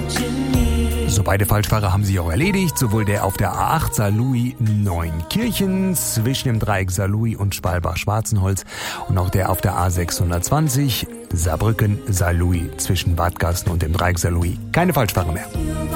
So, beide Falschfahrer haben sich auch erledigt. Sowohl der auf der A8 Saarlouis-Neunkirchen zwischen dem Dreieck Saarlouis und Schwalbach-Schwarzenholz und auch der auf der A620 Saarbrücken-Saarlouis zwischen Wadgassen und dem Dreieck Saarlouis. Keine Falschfahrer mehr.